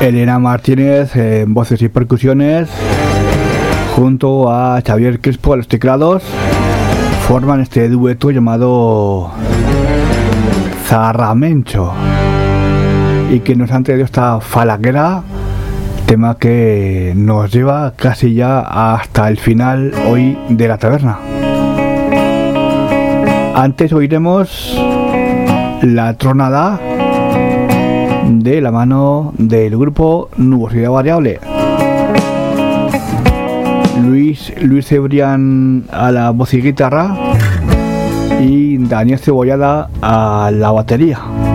Elena Martínez en voces y percusiones, junto a Xavier Crespo a los teclados, forman este dueto llamado Zarramencho, y que nos han traído esta falaguera, tema que nos lleva casi ya hasta el final hoy de la taberna. Antes oiremos La Tronada de la mano del grupo Nubosidad Variable. Luis Cebrián a la voz y guitarra y Daniel Cebollada a la batería.